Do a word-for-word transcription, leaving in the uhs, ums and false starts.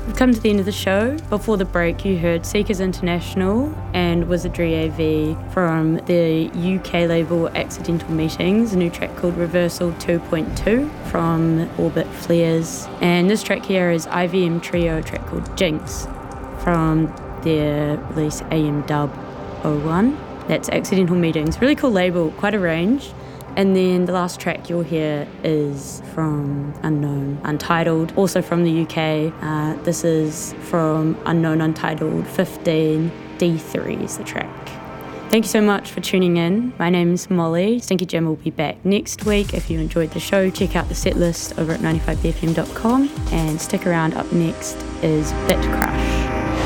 We've come to the end of the show. Before the break, you heard Seekers International and Wizardry A V from the U K label Accidental Meetings, a new track called Reversal two point two from Orbit Flares. And this track here is I V M Trio, a track called Jinx from their release A M Dub oh one. That's Accidental Meetings. Really cool label, quite a range. And then the last track you'll hear is from Unknown Untitled, also from the U K. Uh, this is from Unknown Untitled fifteen, D three is the track. Thank you so much for tuning in. My name's Molly. Stinky Jim will be back next week. If you enjoyed the show, check out the set list over at ninety-five B F M dot com and stick around. Up next is Bit Crush.